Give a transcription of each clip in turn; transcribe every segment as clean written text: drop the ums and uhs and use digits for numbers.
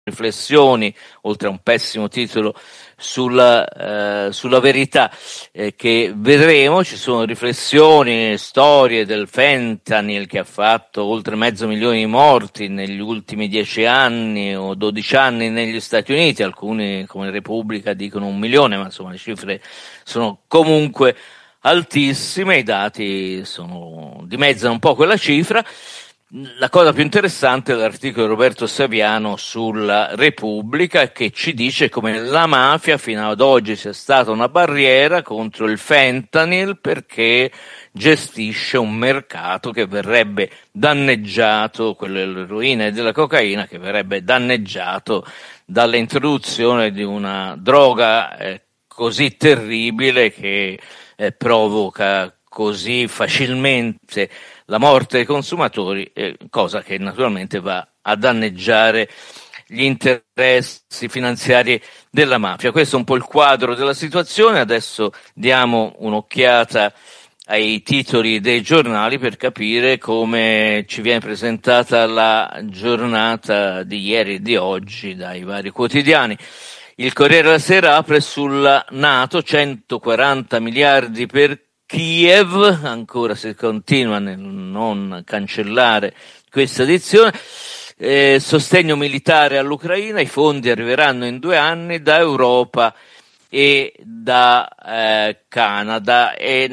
riflessioni, oltre a un pessimo titolo, sulla verità, che vedremo. Ci sono riflessioni, storie del fentanyl che ha fatto oltre 500.000 di morti negli ultimi 10 anni o 12 anni negli Stati Uniti. Alcuni, come Repubblica, dicono 1 milione, ma insomma le cifre sono comunque altissime, i dati dimezzano un po' quella cifra. La cosa più interessante è l'articolo di Roberto Saviano sulla Repubblica, che ci dice come la mafia fino ad oggi sia stata una barriera contro il fentanyl, perché gestisce un mercato che verrebbe danneggiato, quello dell'eroina e della cocaina, che verrebbe danneggiato dall'introduzione di una droga così terribile che provoca così facilmente la morte dei consumatori, cosa che naturalmente va a danneggiare gli interessi finanziari della mafia. Questo è un po' il quadro della situazione. Adesso diamo un'occhiata ai titoli dei giornali per capire come ci viene presentata la giornata di ieri e di oggi dai vari quotidiani. Il Corriere della Sera apre sulla NATO, 140 miliardi per Kiev, ancora si continua nel non cancellare questa edizione. Sostegno militare all'Ucraina, i fondi arriveranno in 2 anni da Europa e da Canada, e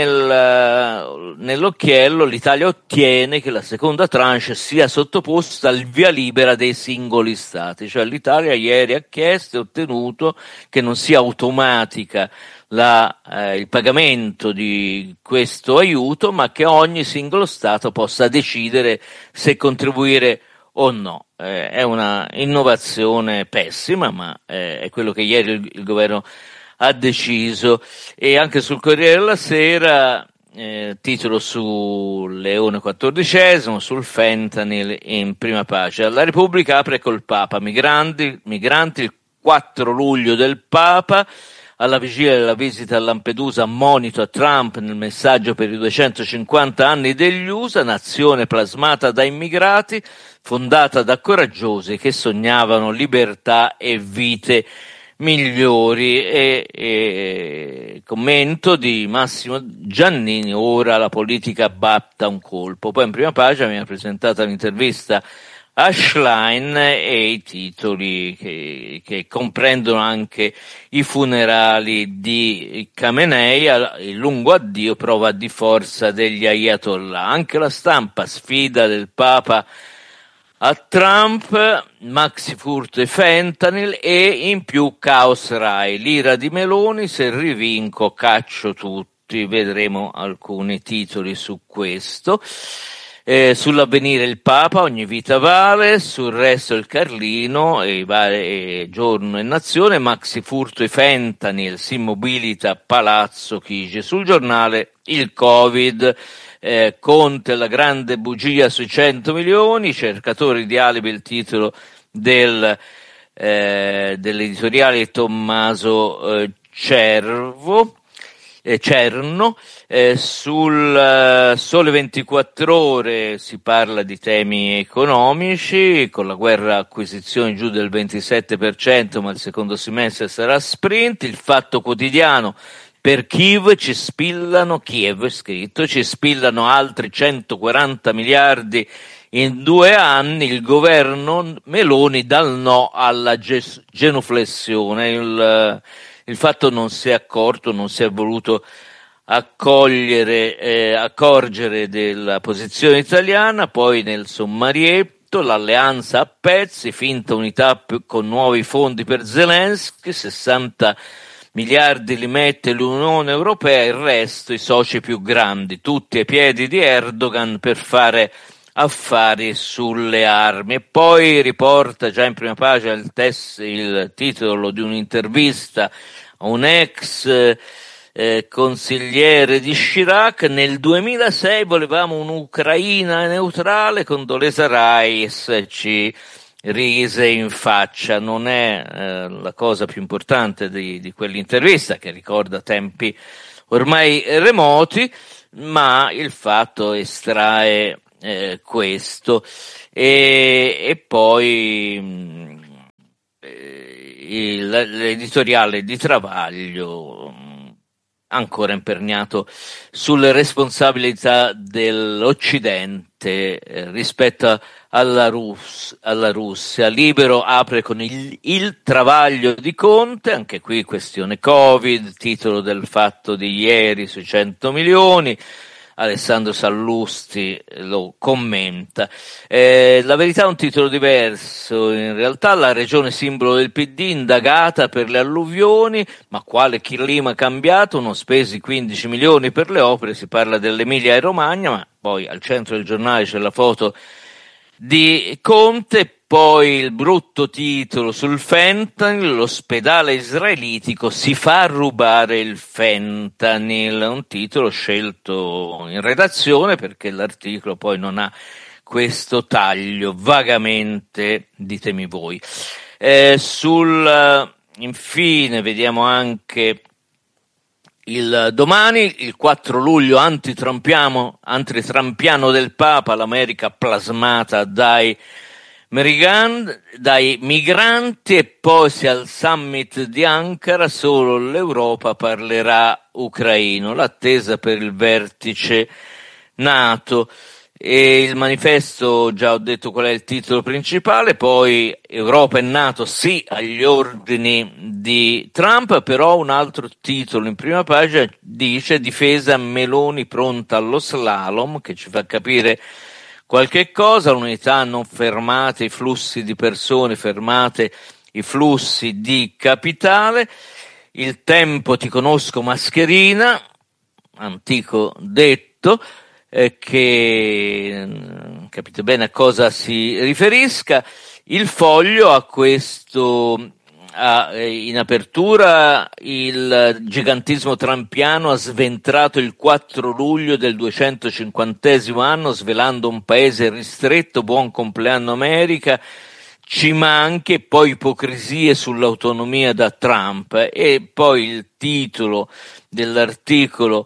nell'occhiello l'Italia ottiene che la seconda tranche sia sottoposta al via libera dei singoli stati, cioè l'Italia ieri ha chiesto e ottenuto che non sia automatica il pagamento di questo aiuto, ma che ogni singolo Stato possa decidere se contribuire o no. È una innovazione pessima, ma è quello che ieri il governo ha deciso. E anche sul Corriere della Sera, titolo su Leone XIV, sul fentanyl in prima pagina. La Repubblica apre col Papa, migranti, il 4 luglio del Papa. Alla vigilia della visita a Lampedusa, monito a Trump nel messaggio per i 250 anni degli USA, nazione plasmata da immigrati, fondata da coraggiosi che sognavano libertà e vite migliori. E commento di Massimo Giannini, ora la politica batta un colpo. Poi in prima pagina mi ha presentato l'intervista a Schlein e i titoli che comprendono anche i funerali di Khamenei, il lungo addio, prova di forza degli ayatollah. Anche La Stampa, sfida del Papa a Trump, maxi furto e fentanyl, e in più caos Rai, l'ira di Meloni, se rivinco caccio tutti. Vedremo alcuni titoli su questo. Sull'Avvenire il Papa, ogni vita vale. Sul Resto il Carlino, Giorno e Nazione, maxi furto e fentanyl, si mobilita Palazzo Chigi. Sul Giornale il Covid, Conte la grande bugia sui 100 milioni, cercatori di alibi, il titolo dell'editoriale di Tommaso Cerno. Sul Sole 24 Ore si parla di temi economici, con la guerra acquisizioni giù del 27%, ma il secondo semestre sarà sprint. Il Fatto Quotidiano, per Kiev ci spillano altri 140 miliardi in 2 anni, il governo Meloni dal no alla genuflessione. Il Fatto non si è accorto, non si è voluto accorgere della posizione italiana. Poi nel sommarietto, l'alleanza a pezzi, finta unità con nuovi fondi per Zelensky, 60 miliardi li mette l'Unione Europea, il resto i soci più grandi, tutti ai piedi di Erdogan per fare affari sulle armi. E poi riporta già in prima pagina il titolo di un'intervista a un ex consigliere di Chirac. Nel 2006 volevamo un'Ucraina neutrale, Condoleezza Rice ci rise in faccia. Non è la cosa più importante di quell'intervista, che ricorda tempi ormai remoti, ma il Fatto estrae questo. E poi l'editoriale di Travaglio, ancora imperniato sulle responsabilità dell'Occidente rispetto alla Russia. Libero apre con il travaglio di Conte, anche qui questione Covid, titolo del Fatto di ieri sui 100 milioni. Alessandro Sallusti lo commenta. La Verità ha un titolo diverso, in realtà la regione simbolo del PD indagata per le alluvioni, ma quale clima cambiato, non spesi 15 milioni per le opere, si parla dell'Emilia Romagna, ma poi al centro del giornale c'è la foto di Conte, poi il brutto titolo sul fentanyl, l'ospedale israelitico si fa rubare il fentanyl, un titolo scelto in redazione perché l'articolo poi non ha questo taglio, vagamente ditemi voi. Infine vediamo anche il Domani, il 4 luglio antitrampiano del Papa, l'America plasmata dai migranti, e poi al summit di Ankara solo l'Europa parlerà ucraino, l'attesa per il vertice NATO. E il manifesto, già ho detto qual è il titolo principale, poi Europa e NATO sì agli ordini di Trump, però un altro titolo in prima pagina dice difesa Meloni pronta allo slalom, che ci fa capire qualche cosa, l'unità non fermate i flussi di persone, fermate i flussi di capitale, il tempo ti conosco mascherina, antico detto, che capite bene a cosa si riferisca. Il Foglio ha questo in apertura: il gigantismo trumpiano ha sventrato il 4 luglio del 250° anno svelando un paese ristretto, buon compleanno America, ci manchi, e poi ipocrisie sull'autonomia da Trump. E poi il titolo dell'articolo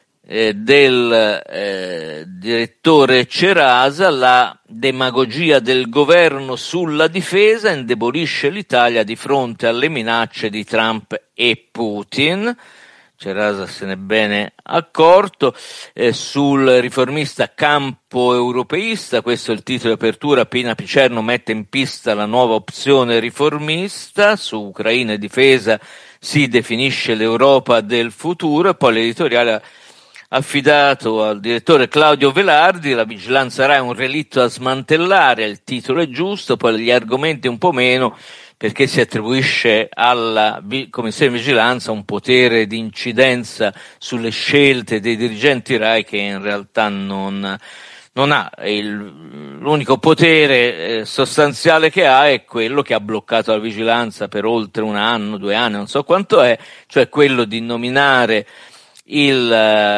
del direttore Cerasa: la demagogia del governo sulla difesa indebolisce l'Italia di fronte alle minacce di Trump e Putin. Cerasa se n'è bene accorto. Sul Riformista campo europeista, questo è il titolo di apertura, Pina Picerno mette in pista la nuova opzione riformista, su Ucraina e difesa si definisce l'Europa del futuro. E poi l'editoriale affidato al direttore Claudio Velardi, la vigilanza Rai è un relitto da smantellare, il titolo è giusto, poi gli argomenti un po' meno, perché si attribuisce alla Commissione di Vigilanza un potere di incidenza sulle scelte dei dirigenti Rai che in realtà non ha. L'unico potere sostanziale che ha è quello che ha bloccato la vigilanza per oltre 1 anno, 2 anni, non so quanto è, cioè quello di nominare il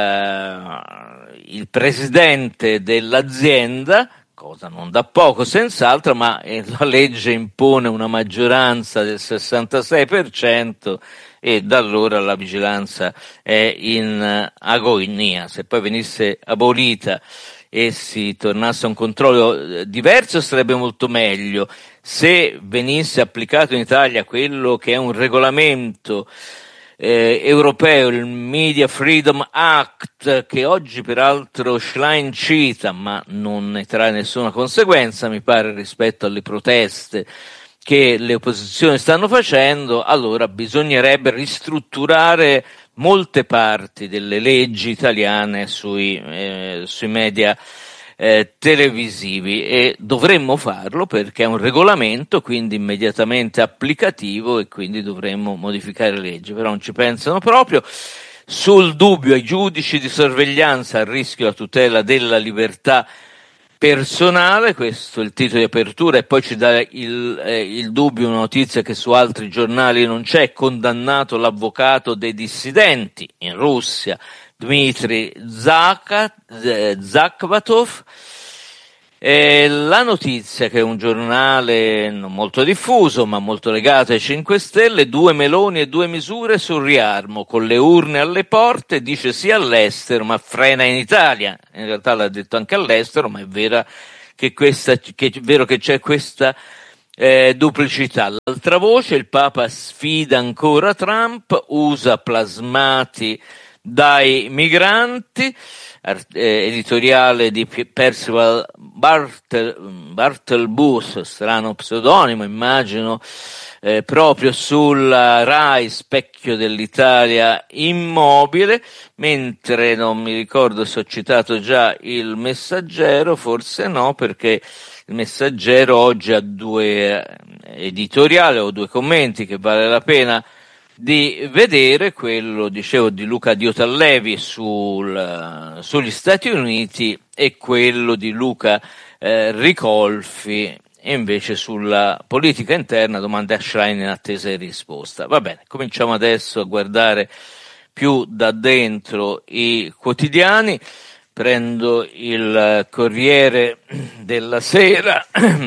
presidente dell'azienda, cosa non da poco senz'altro, ma la legge impone una maggioranza del 66% e da allora la vigilanza è in agonia. Se poi venisse abolita e si tornasse a un controllo diverso sarebbe molto meglio. Se venisse applicato in Italia quello che è un regolamento europeo, il Media Freedom Act, che oggi peraltro Schlein cita ma non ne trae nessuna conseguenza, mi pare, rispetto alle proteste che le opposizioni stanno facendo, allora bisognerebbe ristrutturare molte parti delle leggi italiane sui media televisivi, e dovremmo farlo perché è un regolamento, quindi immediatamente applicativo, e quindi dovremmo modificare le leggi, però non ci pensano proprio. Sul dubbio ai giudici di sorveglianza, a rischio la tutela della libertà personale, questo è il titolo di apertura, e poi ci dà il dubbio, una notizia che su altri giornali non c'è: condannato l'avvocato dei dissidenti in Russia, Dmitry Zakvatov. La notizia, che è un giornale non molto diffuso ma molto legato ai 5 Stelle, 2 Meloni e 2 misure sul riarmo, con le urne alle porte, dice sì all'estero ma frena in Italia. In realtà l'ha detto anche all'estero, ma è vero che c'è questa duplicità. L'altra voce, il Papa sfida ancora Trump, usa plasmati dai migranti, editoriale di Percival Bartelbus, strano pseudonimo, immagino, proprio sulla Rai, specchio dell'Italia immobile, mentre non mi ricordo se ho citato già il Messaggero, forse no, perché il Messaggero oggi ha due editoriali o due commenti che vale la pena di vedere, quello, dicevo, di Luca Diotallevi sugli Stati Uniti e quello di Luca Ricolfi invece sulla politica interna, domande a Schlein in attesa di risposta. Va bene, cominciamo adesso a guardare più da dentro i quotidiani. Prendo il Corriere della Sera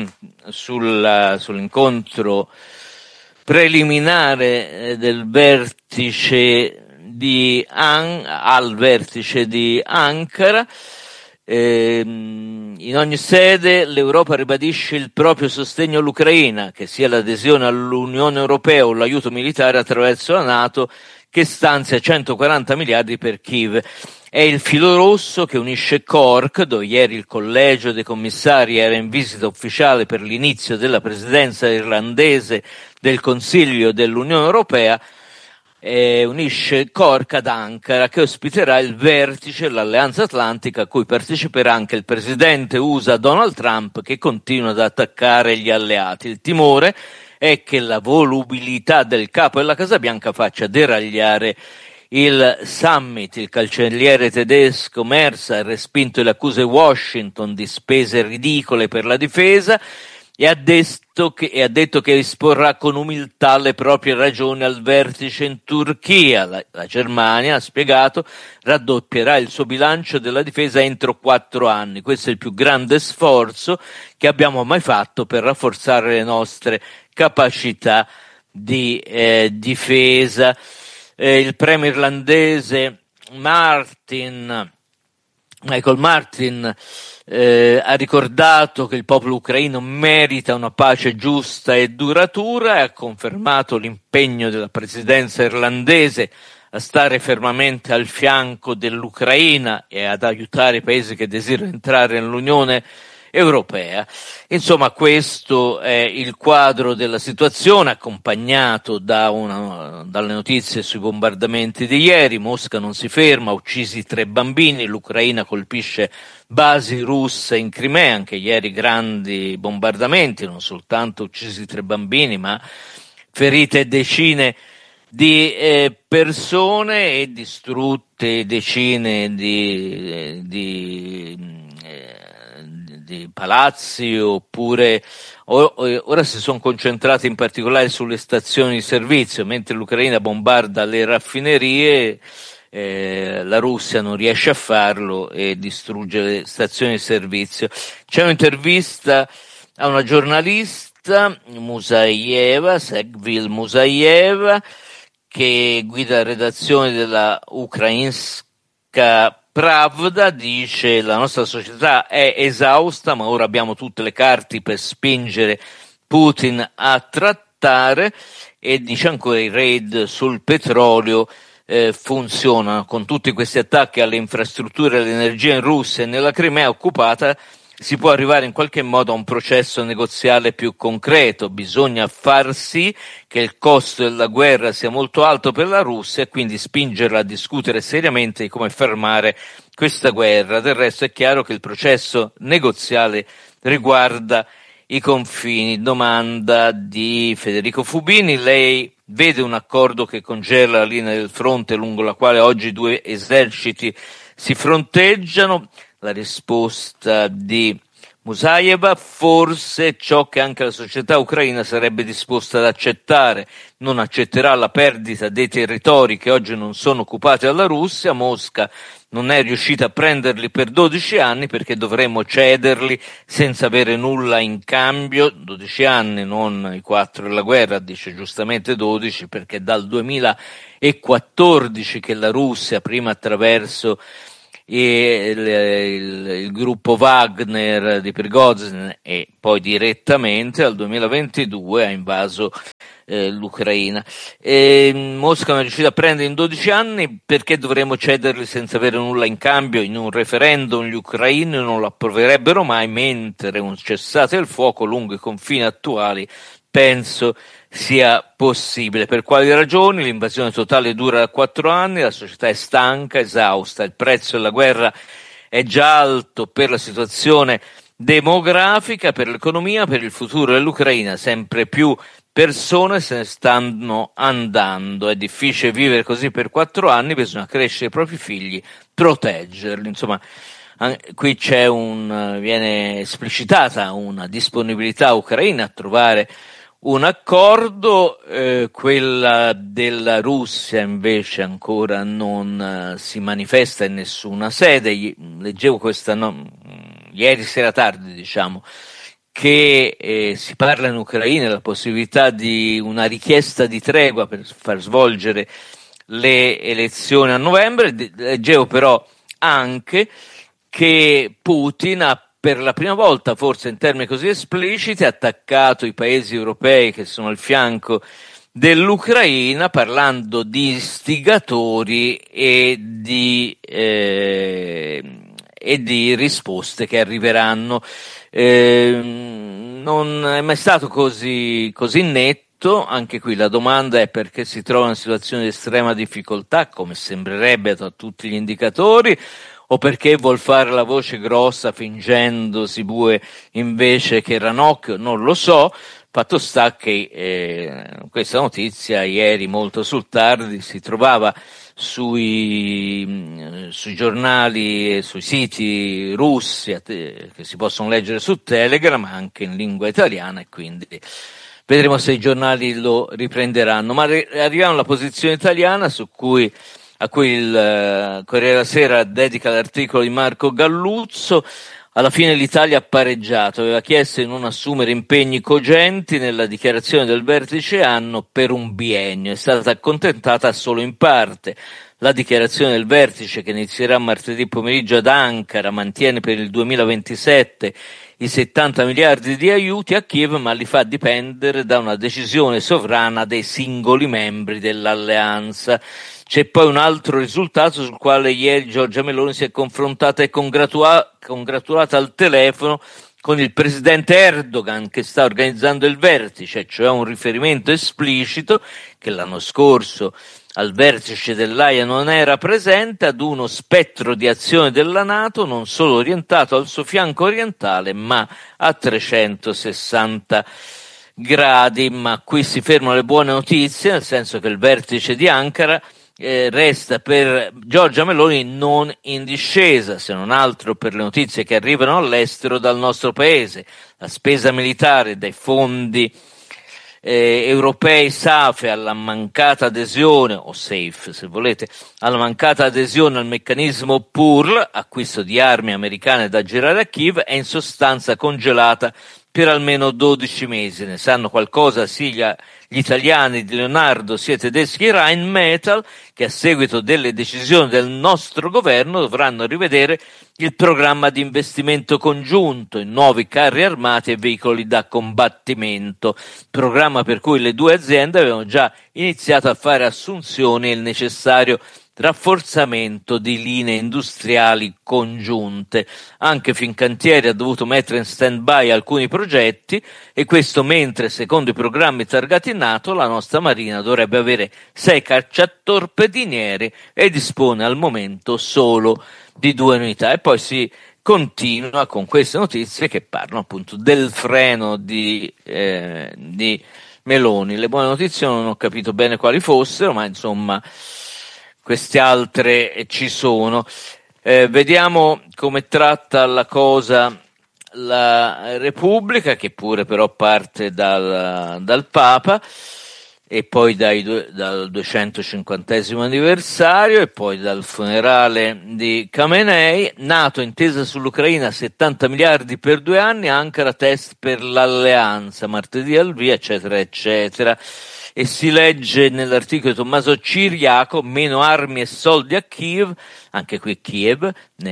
sull'incontro preliminare del vertice al vertice di Ankara. In ogni sede l'Europa ribadisce il proprio sostegno all'Ucraina, che sia l'adesione all'Unione Europea o l'aiuto militare attraverso la NATO, che stanzia 140 miliardi per Kiev. È il filo rosso che unisce Cork, dove ieri il collegio dei commissari era in visita ufficiale per l'inizio della presidenza irlandese del Consiglio dell'Unione Europea, unisce Cork ad Ankara, che ospiterà il vertice dell'Alleanza Atlantica a cui parteciperà anche il presidente USA Donald Trump, che continua ad attaccare gli alleati. Il timore è che la volubilità del capo della Casa Bianca faccia deragliare il summit. Il cancelliere tedesco Merz ha respinto le accuse Washington di spese ridicole per la difesa e ha detto che esporrà con umiltà le proprie ragioni al vertice in Turchia. La Germania, ha spiegato, raddoppierà il suo bilancio della difesa entro 4 anni. Questo è il più grande sforzo che abbiamo mai fatto per rafforzare le nostre capacità di difesa. Il premier irlandese Michael Martin ha ricordato che il popolo ucraino merita una pace giusta e duratura e ha confermato l'impegno della presidenza irlandese a stare fermamente al fianco dell'Ucraina e ad aiutare i paesi che desiderano entrare nell'Unione Europea. Insomma, questo è il quadro della situazione, accompagnato dalle notizie sui bombardamenti di ieri. Mosca non si ferma, uccisi 3 bambini, l'Ucraina colpisce basi russe in Crimea, anche ieri grandi bombardamenti, non soltanto uccisi 3 bambini, ma ferite decine di persone e distrutte decine di palazzi, oppure ora si sono concentrati in particolare sulle stazioni di servizio, mentre l'Ucraina bombarda le raffinerie, la Russia non riesce a farlo e distrugge le stazioni di servizio. C'è un'intervista a una giornalista, Segvil Musayeva, che guida la redazione della Ukrainska Pravda, dice: la nostra società è esausta, ma ora abbiamo tutte le carte per spingere Putin a trattare, e dice ancora: i raid sul petrolio funzionano. Con tutti questi attacchi alle infrastrutture e all'energia in Russia e nella Crimea occupata si può arrivare in qualche modo a un processo negoziale più concreto. Bisogna far sì che il costo della guerra sia molto alto per la Russia e quindi spingerla a discutere seriamente di come fermare questa guerra. Del resto è chiaro che il processo negoziale riguarda i confini. Domanda di Federico Fubini: lei vede un accordo che congela la linea del fronte lungo la quale oggi 2 eserciti si fronteggiano? La risposta di Musayeva: forse ciò che anche la società ucraina sarebbe disposta ad accettare. Non accetterà la perdita dei territori che oggi non sono occupati dalla Russia. Mosca non è riuscita a prenderli per 12 anni perché dovremmo cederli senza avere nulla in cambio. 12 anni, non i 4 della guerra, dice giustamente 12, perché dal 2014 che la Russia, prima attraverso il gruppo Wagner di Prigozhin, e poi direttamente al 2022 ha invaso l'Ucraina. Mosca non è riuscita a prendere in 12 anni, perché dovremmo cederli senza avere nulla in cambio? In un referendum gli ucraini non lo approverebbero mai, mentre un cessate il fuoco lungo i confini attuali penso sia possibile. Per quali ragioni? L'invasione totale dura da 4 anni, la società è stanca, esausta, il prezzo della guerra è già alto per la situazione demografica, per l'economia, per il futuro dell'Ucraina. Sempre più persone se ne stanno andando, è difficile vivere così per 4 anni, bisogna crescere i propri figli, proteggerli. Insomma, qui viene esplicitata una disponibilità ucraina a trovare un accordo. Quella della Russia invece ancora non si manifesta in nessuna sede. Leggevo ieri sera tardi, diciamo, che si parla in Ucraina della possibilità di una richiesta di tregua per far svolgere le elezioni a novembre. Leggevo però anche che Putin ha, per la prima volta, forse in termini così espliciti, attaccato i paesi europei che sono al fianco dell'Ucraina, parlando di istigatori e di risposte che arriveranno. Non è mai stato così netto. Anche qui la domanda è perché si trova in una situazione di estrema difficoltà, come sembrerebbe da tutti gli indicatori, o perché vuol fare la voce grossa fingendosi bue invece che ranocchio, non lo so. Fatto sta che questa notizia ieri molto sul tardi si trovava sui giornali e sui siti russi che si possono leggere su Telegram, anche in lingua italiana, e quindi vedremo se i giornali lo riprenderanno. Ma arriviamo alla posizione italiana a cui il Corriere della Sera dedica l'articolo di Marco Galluzzo. Alla fine l'Italia ha pareggiato, aveva chiesto di non assumere impegni cogenti nella dichiarazione del vertice anno per un biennio, è stata accontentata solo in parte. La dichiarazione del vertice, che inizierà martedì pomeriggio ad Ankara, mantiene per il 2027 i 70 miliardi di aiuti a Kiev, ma li fa dipendere da una decisione sovrana dei singoli membri dell'alleanza. C'è poi un altro risultato sul quale ieri Giorgia Meloni si è confrontata e congratulata al telefono con il presidente Erdogan, che sta organizzando il vertice, cioè un riferimento esplicito che l'anno scorso al vertice dell'Aia non era presente, ad uno spettro di azione della NATO non solo orientato al suo fianco orientale ma a 360 gradi. Ma qui si fermano le buone notizie, nel senso che il vertice di Ankara resta per Giorgia Meloni non in discesa, se non altro per le notizie che arrivano all'estero dal nostro paese. La spesa militare dai fondi europei SAFE alla mancata adesione, o SAFE se volete, alla mancata adesione al meccanismo PURL, acquisto di armi americane da girare a Kiev, è in sostanza congelata per almeno 12 mesi. Ne sanno qualcosa sia gli italiani di Leonardo sia i tedeschi Rheinmetall, che a seguito delle decisioni del nostro governo dovranno rivedere il programma di investimento congiunto in nuovi carri armati e veicoli da combattimento, programma per cui le due aziende avevano già iniziato a fare assunzioni e il necessario rafforzamento di linee industriali congiunte. Anche Fincantieri ha dovuto mettere in stand-by alcuni progetti, e questo mentre, secondo i programmi targati in NATO, la nostra Marina dovrebbe avere 6 cacciatorpediniere e dispone al momento solo di 2 unità. E poi si continua con queste notizie che parlano appunto del freno di Meloni. Le buone notizie non ho capito bene quali fossero, ma insomma queste altre ci sono. Vediamo come tratta la cosa la Repubblica, che pure però parte dal Papa, e poi dal 250° anniversario e poi dal funerale di Khamenei. NATO, intesa sull'Ucraina, 70 miliardi per 2 anni, Ankara test per l'alleanza, martedì al via, eccetera, eccetera. E si legge nell'articolo di Tommaso Ciriaco, meno armi e soldi a Kiev, anche qui Kiev,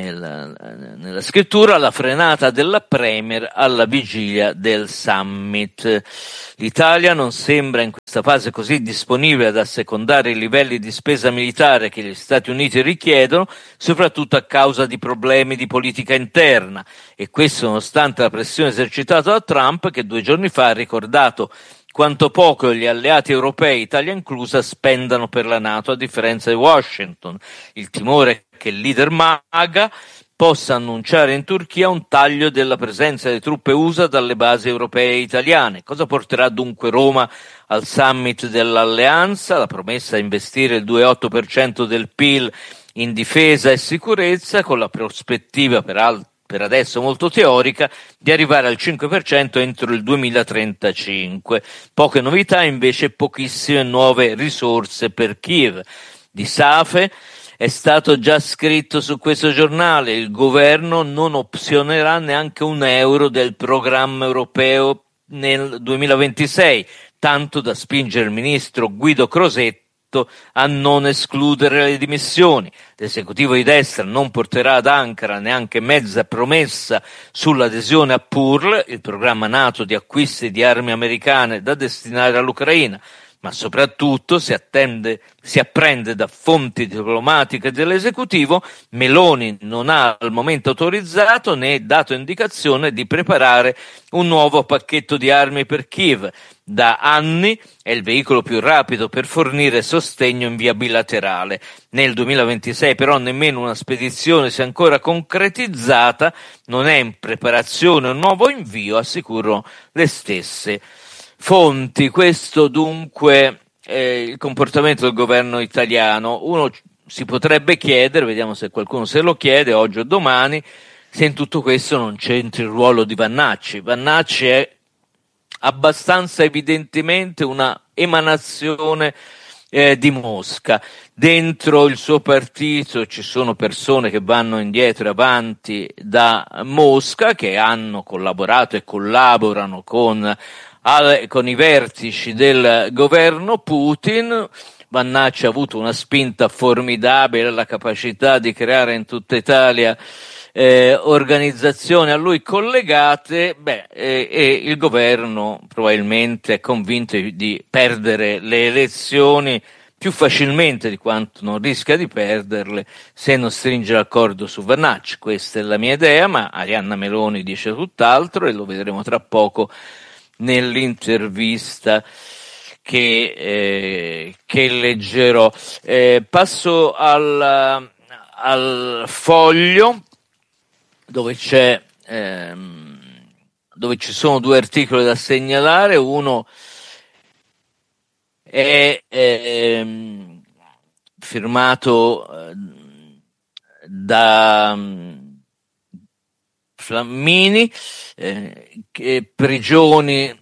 nella scrittura, la frenata della Premier alla vigilia del summit. L'Italia non sembra in questa fase così disponibile ad assecondare i livelli di spesa militare che gli Stati Uniti richiedono, soprattutto a causa di problemi di politica interna, e questo nonostante la pressione esercitata da Trump, che 2 giorni fa ha ricordato quanto poco gli alleati europei, Italia inclusa, spendano per la NATO, a differenza di Washington. Il timore che il leader MAGA possa annunciare in Turchia un taglio della presenza delle truppe USA dalle basi europee e italiane. Cosa porterà dunque Roma al summit dell'alleanza? La promessa di investire il 2,8% del PIL in difesa e sicurezza, con la prospettiva per adesso molto teorica, di arrivare al 5% entro il 2035. Poche novità, invece pochissime nuove risorse per Kiev. Di Safe è stato già scritto su questo giornale: il governo non opzionerà neanche €1 del programma europeo nel 2026, tanto da spingere il ministro Guido Crosetto a non escludere le dimissioni. L'esecutivo di destra non porterà ad Ankara neanche mezza promessa sull'adesione a PURL, il programma NATO di acquisti di armi americane da destinare all'Ucraina, ma soprattutto si apprende da fonti diplomatiche dell'esecutivo, Meloni non ha al momento autorizzato né dato indicazione di preparare un nuovo pacchetto di armi per Kiev. Da anni è il veicolo più rapido per fornire sostegno in via bilaterale. Nel 2026 però nemmeno una spedizione si è ancora concretizzata, non è in preparazione un nuovo invio, assicurano le stesse fonti. Questo dunque è il comportamento del governo italiano. Uno si potrebbe chiedere, vediamo se qualcuno se lo chiede oggi o domani, se in tutto questo non c'entri il ruolo di Vannacci. Vannacci è abbastanza evidentemente una emanazione di Mosca. Dentro il suo partito ci sono persone che vanno indietro e avanti da Mosca, che hanno collaborato e collaborano con i vertici del governo Putin. Vannacci ha avuto una spinta formidabile, la capacità di creare in tutta Italia organizzazioni a lui collegate, e il governo probabilmente è convinto di perdere le elezioni più facilmente di quanto non rischia di perderle se non stringe l'accordo su Vannacci. Questa è la mia idea, ma Arianna Meloni dice tutt'altro e lo vedremo tra poco nell'intervista che leggerò. Passo al Foglio, dove ci sono 2 articoli da segnalare. Uno è firmato da Flammini, che prigioni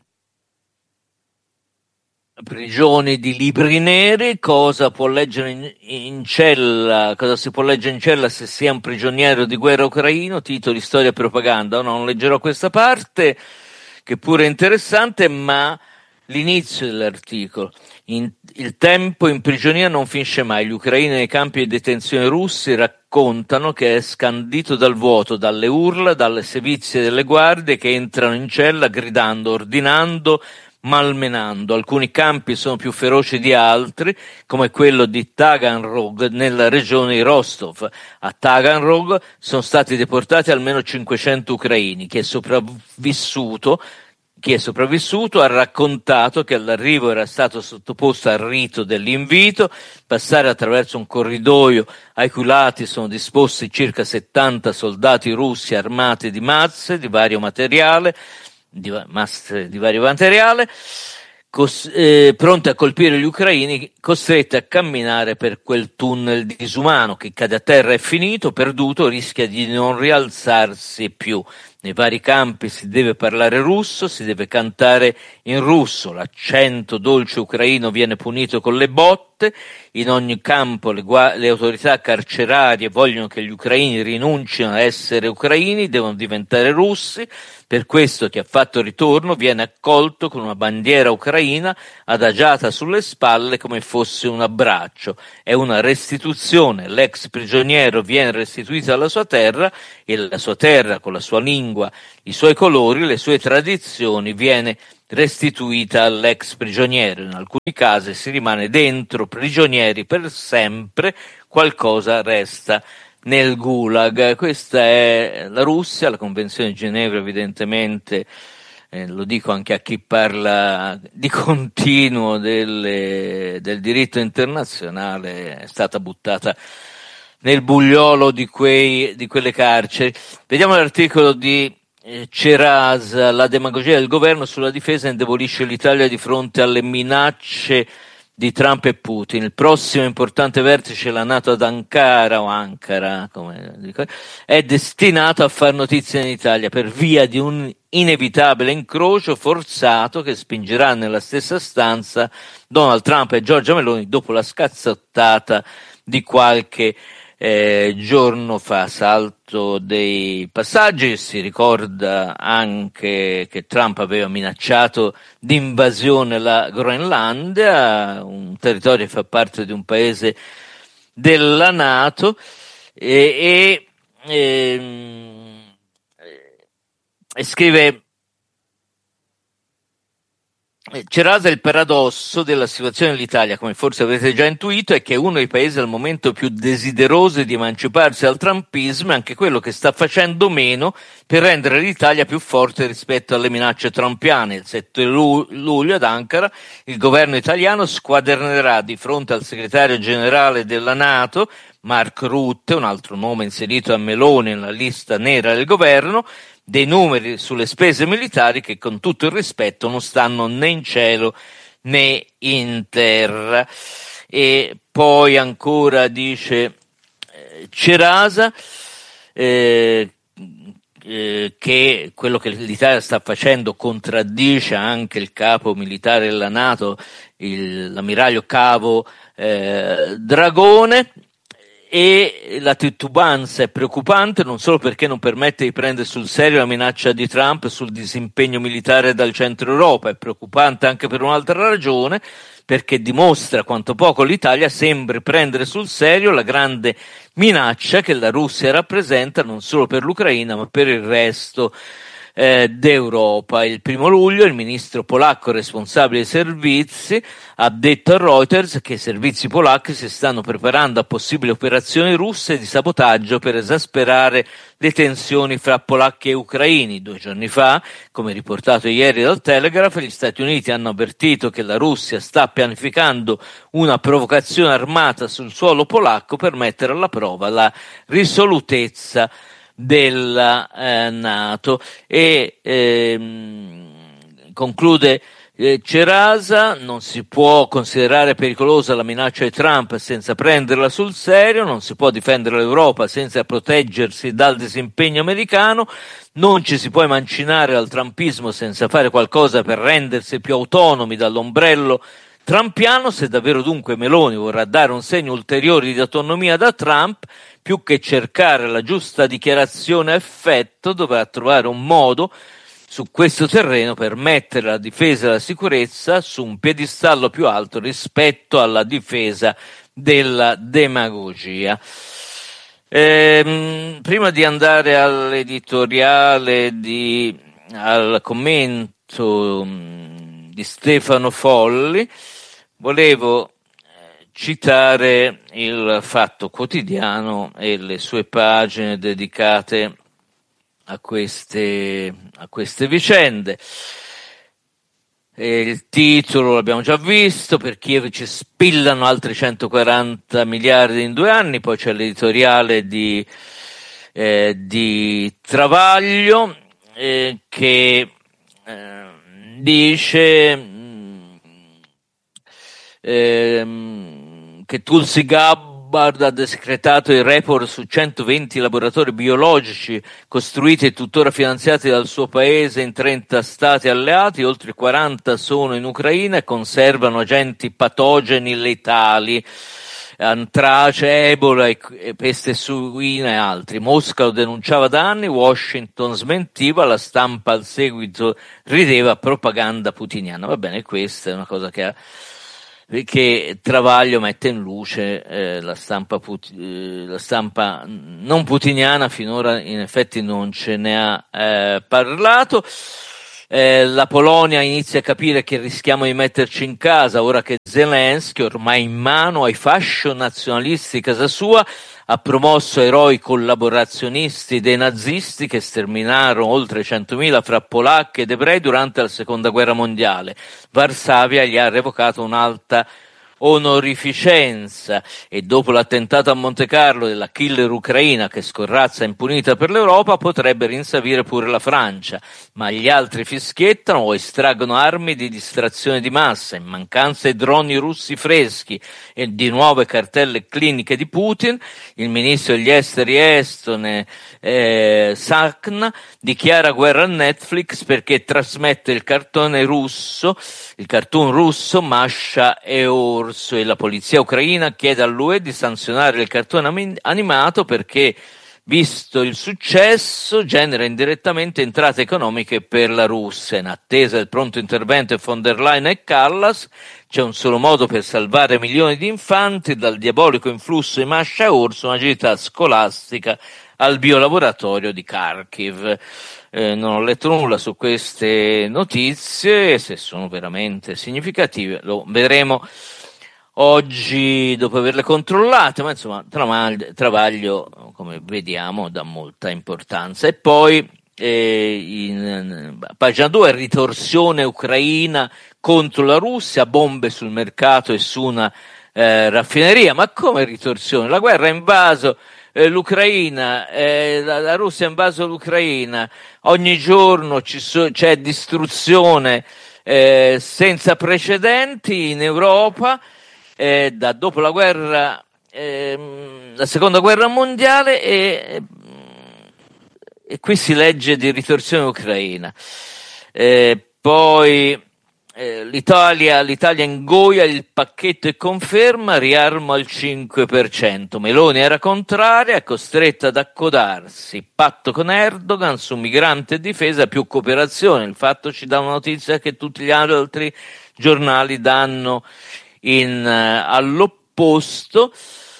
di libri neri, cosa può leggere in cella, cosa si può leggere in cella se si è un prigioniero di guerra ucraino, titoli, storia e propaganda. Non leggerò questa parte, che pure è interessante, ma l'inizio dell'articolo. Il tempo in prigionia non finisce mai. Gli ucraini nei campi di detenzione russi raccontano che è scandito dal vuoto, dalle urla, dalle sevizie delle guardie che entrano in cella gridando, ordinando, malmenando. Alcuni campi sono più feroci di altri, come quello di Taganrog nella regione di Rostov. A Taganrog sono stati deportati almeno 500 ucraini. Chi è sopravvissuto ha raccontato che all'arrivo era stato sottoposto al rito dell'invito, passare attraverso un corridoio ai cui lati sono disposti circa 70 soldati russi armati di mazze di vario materiale, pronti a colpire gli ucraini, costretti a camminare per quel tunnel disumano. Chi cade a terra è finito, perduto, rischia di non rialzarsi più. Nei vari campi si deve parlare russo, si deve cantare in russo, l'accento dolce ucraino viene punito con le botte, in ogni campo le autorità carcerarie vogliono che gli ucraini rinuncino a essere ucraini, devono diventare russi. Per questo chi ha fatto ritorno viene accolto con una bandiera ucraina adagiata sulle spalle come fosse un abbraccio. È una restituzione, l'ex prigioniero viene restituito alla sua terra e la sua terra con la sua lingua, i suoi colori, le sue tradizioni viene restituita all'ex prigioniero. In alcuni casi si rimane dentro prigionieri per sempre, qualcosa resta nel Gulag. Questa è la Russia, la Convenzione di Ginevra evidentemente, lo dico anche a chi parla di continuo del diritto internazionale, è stata buttata nel bugliolo di quelle carceri. Vediamo l'articolo di Ceras, la demagogia del governo sulla difesa indebolisce l'Italia di fronte alle minacce di Trump e Putin. Il prossimo importante vertice, la NATO ad Ankara, o Ankara, come dico, è destinato a far notizia in Italia per via di un inevitabile incrocio forzato che spingerà nella stessa stanza Donald Trump e Giorgia Meloni dopo la scazzottata di qualche giorno fa. Salto dei passaggi, si ricorda anche che Trump aveva minacciato di invasione la Groenlandia, un territorio che fa parte di un paese della NATO, e scrive: Cerasa, il paradosso della situazione dell'Italia, come forse avrete già intuito, è che uno dei paesi al momento più desiderosi di emanciparsi dal trumpismo è anche quello che sta facendo meno per rendere l'Italia più forte rispetto alle minacce trumpiane. Il 7 luglio ad Ankara il governo italiano squadernerà di fronte al segretario generale della NATO, Mark Rutte, un altro nome inserito a Meloni nella lista nera del governo, dei numeri sulle spese militari che, con tutto il rispetto, non stanno né in cielo né in terra. E poi ancora dice Cerasa che quello che l'Italia sta facendo contraddice anche il capo militare della NATO, l'ammiraglio Cavo Dragone. E la titubanza è preoccupante non solo perché non permette di prendere sul serio la minaccia di Trump sul disimpegno militare dal centro Europa, è preoccupante anche per un'altra ragione, perché dimostra quanto poco l'Italia sembri prendere sul serio la grande minaccia che la Russia rappresenta non solo per l'Ucraina ma per il resto d'Europa. Il 1 luglio il ministro polacco responsabile dei servizi ha detto a Reuters che i servizi polacchi si stanno preparando a possibili operazioni russe di sabotaggio per esasperare le tensioni fra polacchi e ucraini. 2 giorni fa, come riportato ieri dal Telegraph, gli Stati Uniti hanno avvertito che la Russia sta pianificando una provocazione armata sul suolo polacco per mettere alla prova la risolutezza della NATO. E conclude Cerasa: non si può considerare pericolosa la minaccia di Trump senza prenderla sul serio, non si può difendere l'Europa senza proteggersi dal disimpegno americano, non ci si può emancinare dal trumpismo senza fare qualcosa per rendersi più autonomi dall'ombrello trumpiano. Se davvero dunque Meloni vorrà dare un segno ulteriore di autonomia da Trump, più che cercare la giusta dichiarazione a effetto, dovrà trovare un modo su questo terreno per mettere la difesa e la sicurezza su un piedistallo più alto rispetto alla difesa della demagogia. Prima di andare all'editoriale, al commento di Stefano Folli, volevo citare il Fatto Quotidiano e le sue pagine dedicate a queste vicende. Il titolo l'abbiamo già visto: per Kiev ci spillano altri 140 miliardi in 2 anni. Poi c'è l'editoriale di Travaglio che dice che Tulsi Gabbard ha decretato il report su 120 laboratori biologici costruiti e tuttora finanziati dal suo paese in 30 stati alleati, oltre 40 sono in Ucraina e conservano agenti patogeni letali, antrace, ebola e peste suina e altri. Mosca lo denunciava da anni, Washington smentiva, la stampa al seguito rideva, propaganda putiniana. Va bene, questa è una cosa che Travaglio mette in luce. La stampa non putiniana finora in effetti non ce ne ha parlato. La Polonia inizia a capire che rischiamo di metterci in casa ora che Zelensky, ormai in mano ai fascio nazionalisti di casa sua, ha promosso eroi collaborazionisti dei nazisti che sterminarono oltre 100.000 fra polacchi ed ebrei durante la seconda guerra mondiale. Varsavia gli ha revocato un'alta onorificenza e dopo l'attentato a Monte Carlo della killer ucraina che scorrazza impunita per l'Europa potrebbe rinsavire pure la Francia, ma gli altri fischiettano o estraggono armi di distrazione di massa. In mancanza di droni russi freschi e di nuove cartelle cliniche di Putin, il ministro degli esteri estone Sakna dichiara guerra a Netflix perché trasmette il cartoon russo Masha e Orso, e la polizia ucraina chiede all'UE di sanzionare il cartone animato perché, visto il successo, genera indirettamente entrate economiche per la Russia. In attesa del pronto intervento di von der Leyen e Callas, c'è un solo modo per salvare milioni di infanti dal diabolico influsso di Masha e Orso, una gita scolastica al biolaboratorio di Kharkiv. Non ho letto nulla su queste notizie, se sono veramente significative lo vedremo oggi dopo averle controllate, ma insomma Travaglio, come vediamo, dà molta importanza. E poi in pagina 2 ritorsione ucraina contro la Russia, bombe sul mercato e su una raffineria. Ma come ritorsione? La guerra ha invaso l'Ucraina, la Russia ha invaso l'Ucraina, ogni giorno c'è distruzione senza precedenti in Europa da dopo la guerra, la seconda guerra mondiale, e qui si legge di ritorsione ucraina. Poi l'Italia ingoia il pacchetto e conferma riarmo al 5%. Meloni era contraria, è costretta ad accodarsi. Patto con Erdogan su migranti e difesa, più cooperazione. Il Fatto ci dà una notizia che tutti gli altri giornali danno all'opposto,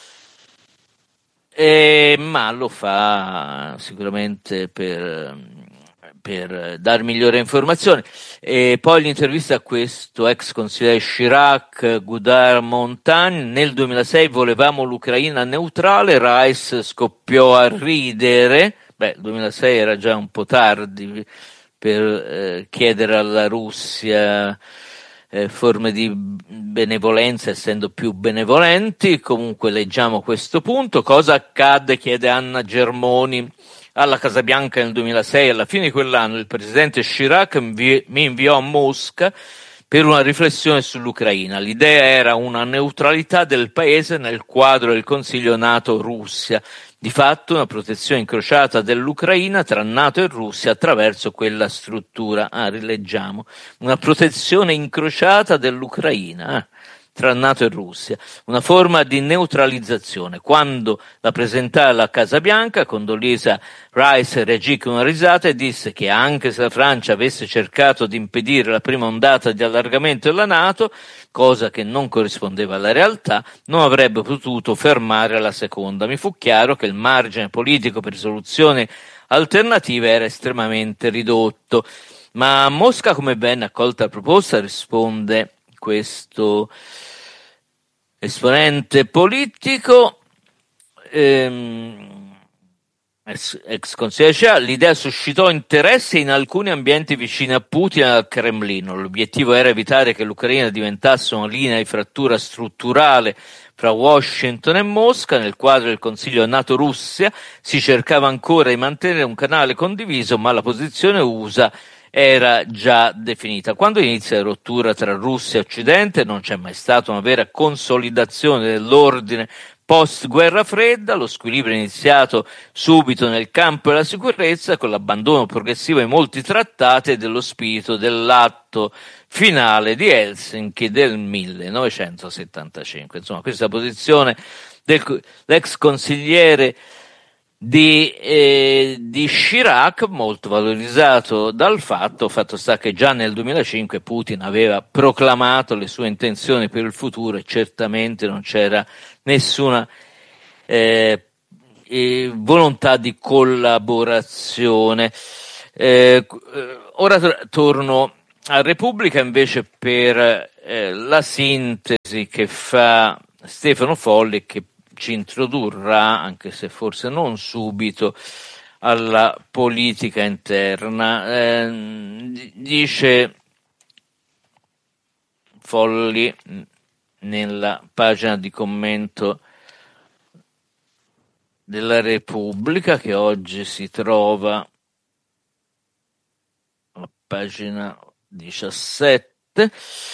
ma lo fa sicuramente per dar migliore informazione. E poi l'intervista a questo ex consigliere Chirac, Godard Montagne: nel 2006 volevamo l'Ucraina neutrale, Rice scoppiò a ridere. Il 2006 era già un po' tardi per chiedere alla Russia forme di benevolenza, essendo più benevolenti. Comunque leggiamo questo punto. Cosa accadde? Chiede Anna Germoni. Alla Casa Bianca nel 2006, alla fine di quell'anno, il presidente Chirac mi inviò a Mosca per una riflessione sull'Ucraina. L'idea era una neutralità del paese nel quadro del Consiglio NATO-Russia, di fatto una protezione incrociata dell'Ucraina tra NATO e Russia attraverso quella struttura. Rileggiamo: una protezione incrociata dell'Ucraina tra NATO e Russia, una forma di neutralizzazione. Quando la presentai alla Casa Bianca, Condoleezza Rice reagì con una risata e disse che anche se la Francia avesse cercato di impedire la prima ondata di allargamento della NATO, cosa che non corrispondeva alla realtà, non avrebbe potuto fermare la seconda. Mi fu chiaro che il margine politico per soluzioni alternative era estremamente ridotto. Ma a Mosca, come venne accolta la proposta? Risponde questo esponente politico, ex consigliere: l'idea suscitò interesse in alcuni ambienti vicini a Putin e al Cremlino. L'obiettivo era evitare che l'Ucraina diventasse una linea di frattura strutturale fra Washington e Mosca. Nel quadro del Consiglio NATO-Russia si cercava ancora di mantenere un canale condiviso, ma la posizione USA era già definita. Quando inizia la rottura tra Russia e Occidente non c'è mai stata una vera consolidazione dell'ordine post-guerra fredda, lo squilibrio è iniziato subito nel campo della sicurezza con l'abbandono progressivo di molti trattati e dello spirito dell'atto finale di Helsinki del 1975. Insomma, questa posizione dell'ex consigliere di Chirac, molto valorizzato dal fatto sta che già nel 2005 Putin aveva proclamato le sue intenzioni per il futuro e certamente non c'era nessuna volontà di collaborazione. Ora torno a Repubblica invece per la sintesi che fa Stefano Folli, che ci introdurrà, anche se forse non subito, alla politica interna. Dice Folli nella pagina di commento della Repubblica, che oggi si trova a pagina 17,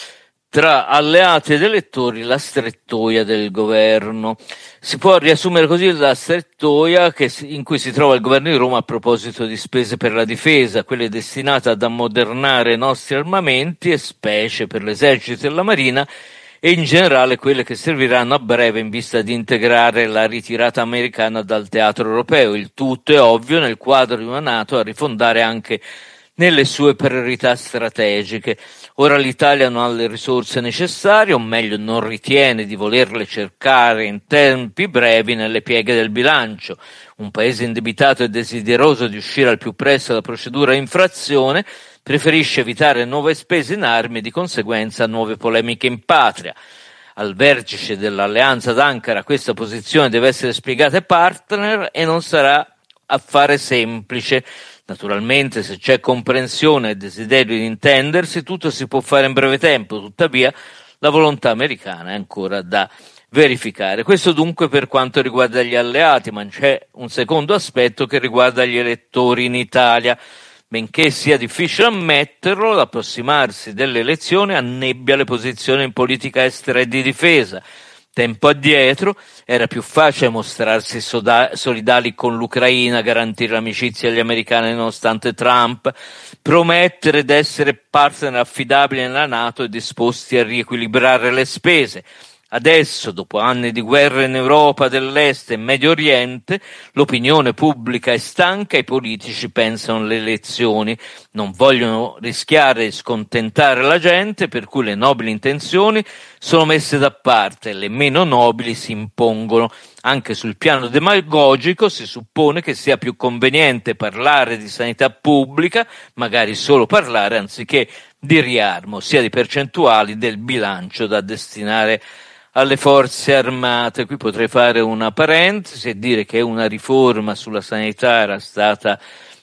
tra alleati ed elettori la strettoia del governo. Si può riassumere così la strettoia in cui si trova il governo di Roma a proposito di spese per la difesa, quelle destinate ad ammodernare i nostri armamenti e specie per l'esercito e la marina, e in generale quelle che serviranno a breve in vista di integrare la ritirata americana dal teatro europeo. Il tutto è ovvio nel quadro di una NATO a rifondare anche nelle sue priorità strategiche. Ora l'Italia non ha le risorse necessarie, o meglio non ritiene di volerle cercare in tempi brevi nelle pieghe del bilancio. Un paese indebitato e desideroso di uscire al più presto dalla procedura di infrazione preferisce evitare nuove spese in armi e di conseguenza nuove polemiche in patria. Al vertice dell'alleanza d'Ankara questa posizione deve essere spiegata ai partner e non sarà affare semplice. Naturalmente, se c'è comprensione e desiderio di intendersi, tutto si può fare in breve tempo, tuttavia la volontà americana è ancora da verificare. Questo dunque per quanto riguarda gli alleati, ma c'è un secondo aspetto che riguarda gli elettori in Italia. Benché sia difficile ammetterlo, l'approssimarsi delle elezioni annebbia le posizioni in politica estera e di difesa. Tempo addietro era più facile mostrarsi solidali con l'Ucraina, garantire l'amicizia agli americani nonostante Trump, promettere di essere partner affidabili nella NATO e disposti a riequilibrare le spese. Adesso, dopo anni di guerra in Europa dell'Est e Medio Oriente, l'opinione pubblica è stanca e i politici pensano alle elezioni, non vogliono rischiare di scontentare la gente, per cui le nobili intenzioni sono messe da parte, le meno nobili si impongono. Anche sul piano demagogico si suppone che sia più conveniente parlare di sanità pubblica, magari solo parlare, anziché di riarmo, sia di percentuali del bilancio da destinare alle forze armate. Qui potrei fare una parentesi e dire che una riforma sulla sanità era stata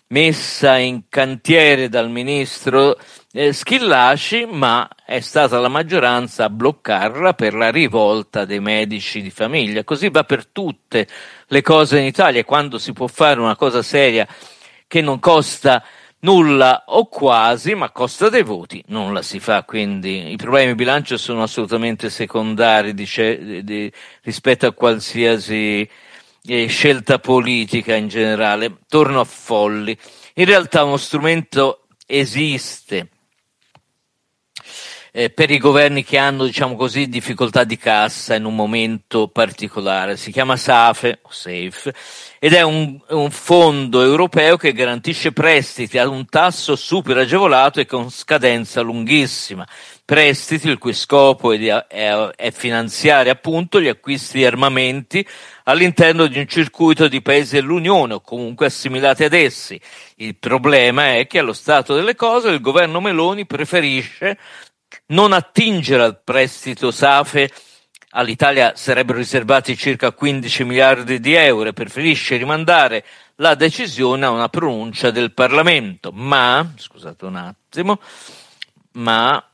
messa in cantiere dal ministro Schillaci, ma è stata la maggioranza a bloccarla per la rivolta dei medici di famiglia. Così va per tutte le cose in Italia. Quando si può fare una cosa seria che non costa nulla o quasi, ma costa dei voti, non la si fa. Quindi i problemi di bilancio sono assolutamente secondari rispetto a qualsiasi scelta politica in generale. Torno a Folli. In realtà uno strumento esiste per i governi che hanno, diciamo così, difficoltà di cassa in un momento particolare. Si chiama SAFE ed è un fondo europeo che garantisce prestiti ad un tasso super agevolato e con scadenza lunghissima. Prestiti il cui scopo è finanziare appunto gli acquisti di armamenti all'interno di un circuito di paesi dell'Unione o comunque assimilati ad essi. Il problema è che allo stato delle cose il governo Meloni preferisce non attingere al prestito SAFE. All'Italia sarebbero riservati circa 15 miliardi di euro e preferisce rimandare la decisione a una pronuncia del Parlamento. Ma, scusate un attimo, ma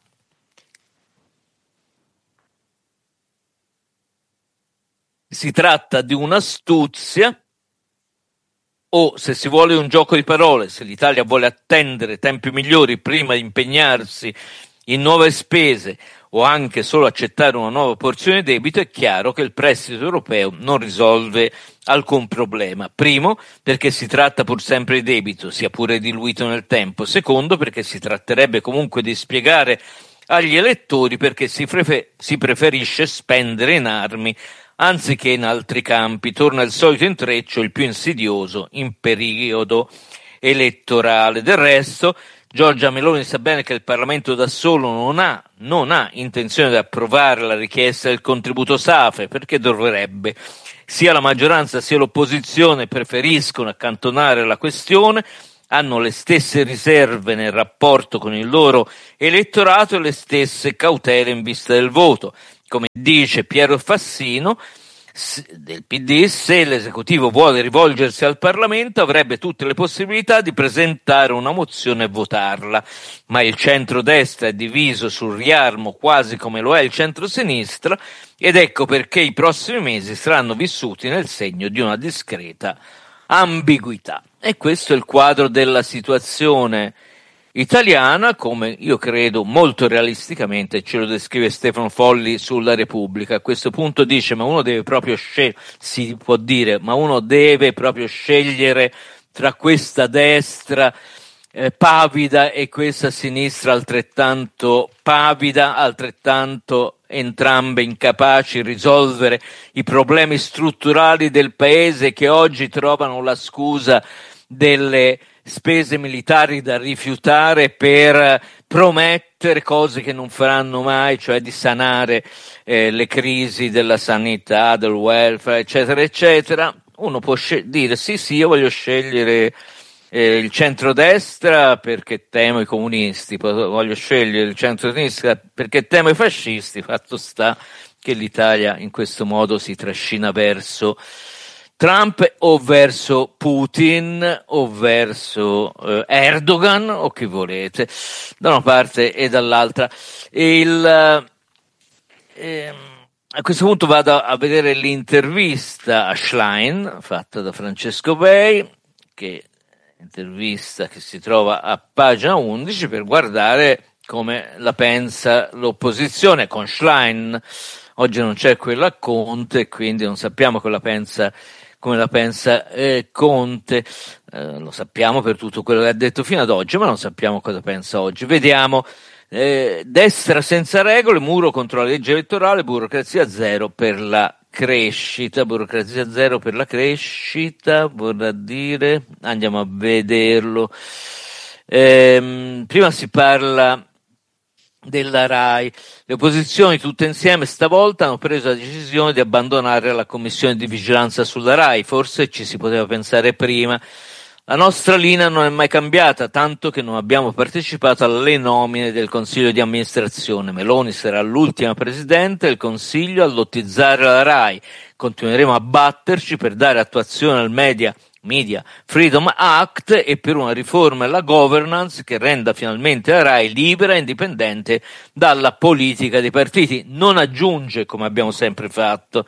si tratta di un'astuzia o se si vuole un gioco di parole, se l'Italia vuole attendere tempi migliori prima di impegnarsi in nuove spese o anche solo accettare una nuova porzione di debito, è chiaro che il prestito europeo non risolve alcun problema. Primo, perché si tratta pur sempre di debito, sia pure diluito nel tempo. Secondo, perché si tratterebbe comunque di spiegare agli elettori perché si preferisce spendere in armi anziché in altri campi. Torna il solito intreccio, il più insidioso, in periodo elettorale. Del resto, Giorgia Meloni sa bene che il Parlamento da solo non ha intenzione di approvare la richiesta del contributo SAFE, perché dovrebbe. Sia la maggioranza sia l'opposizione preferiscono accantonare la questione, hanno le stesse riserve nel rapporto con il loro elettorato e le stesse cautele in vista del voto. Come dice Piero Fassino del PD, se l'esecutivo vuole rivolgersi al Parlamento avrebbe tutte le possibilità di presentare una mozione e votarla, ma il centrodestra è diviso sul riarmo quasi come lo è il centrosinistra, ed ecco perché i prossimi mesi saranno vissuti nel segno di una discreta ambiguità. E questo è il quadro della situazione italiana, come io credo molto realisticamente ce lo descrive Stefano Folli sulla Repubblica. A questo punto dice: ma uno deve proprio si può dire, ma uno deve proprio scegliere tra questa destra pavida e questa sinistra altrettanto pavida, altrettanto entrambe incapaci di risolvere i problemi strutturali del paese, che oggi trovano la scusa delle spese militari da rifiutare per promettere cose che non faranno mai, cioè di sanare le crisi della sanità, del welfare, eccetera, eccetera. Uno può dire sì, io voglio scegliere il centrodestra perché temo i comunisti, voglio scegliere il centrosinistra perché temo i fascisti. Fatto sta che l'Italia in questo modo si trascina verso Trump o verso Putin o verso Erdogan o chi volete, da una parte e dall'altra. A questo punto vado a vedere l'intervista a Schlein fatta da Francesco Bei, che intervista che si trova a pagina 11, per guardare come la pensa l'opposizione. Con Schlein oggi non c'è quella Conte, quindi non sappiamo come la pensa Conte. Lo sappiamo per tutto quello che ha detto fino ad oggi, ma non sappiamo cosa pensa oggi. Vediamo. Destra senza regole, muro contro la legge elettorale, burocrazia zero per la crescita. Burocrazia zero per la crescita vorrà dire, andiamo a vederlo. Prima si parla della RAI. Le opposizioni tutte insieme stavolta hanno preso la decisione di abbandonare la commissione di vigilanza sulla RAI. Forse ci si poteva pensare prima. La nostra linea non è mai cambiata, tanto che non abbiamo partecipato alle nomine del Consiglio di amministrazione. Meloni sarà l'ultima presidente del Consiglio a lottizzare la RAI. Continueremo a batterci per dare attuazione al Media Freedom Act e per una riforma della governance che renda finalmente la RAI libera e indipendente dalla politica dei partiti. Non aggiunge, come abbiamo sempre fatto,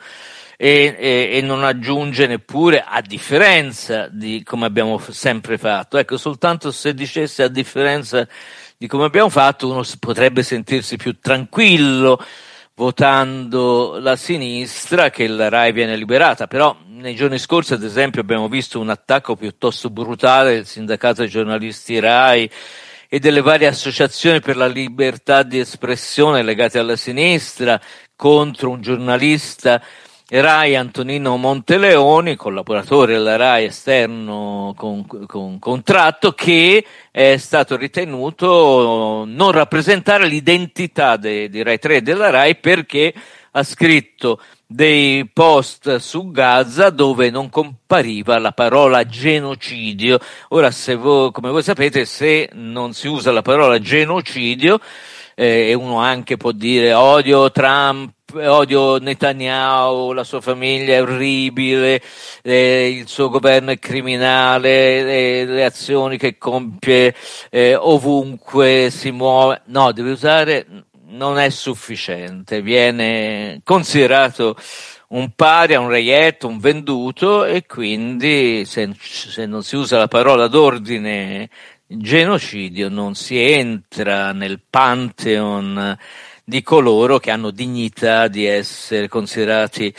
e non aggiunge neppure a differenza di come abbiamo sempre fatto. Ecco, soltanto se dicesse a differenza di come abbiamo fatto, uno potrebbe sentirsi più tranquillo votando la sinistra, che la RAI viene liberata. Però nei giorni scorsi, ad esempio, abbiamo visto un attacco piuttosto brutale del sindacato dei giornalisti RAI e delle varie associazioni per la libertà di espressione legate alla sinistra contro un giornalista RAI, Antonino Monteleoni, collaboratore della RAI esterno con contratto, che è stato ritenuto non rappresentare l'identità di Rai 3 e della RAI perché ha scritto dei post su Gaza dove non compariva la parola genocidio. Ora, come voi sapete, se non si usa la parola genocidio, e uno anche può dire odio Trump, odio Netanyahu, la sua famiglia è orribile, il suo governo è criminale, le azioni che compie ovunque si muove. No, deve usare, non è sufficiente, viene considerato un paria, un reietto, un venduto, e quindi se non si usa la parola d'ordine genocidio non si entra nel pantheon di coloro che hanno dignità di essere considerati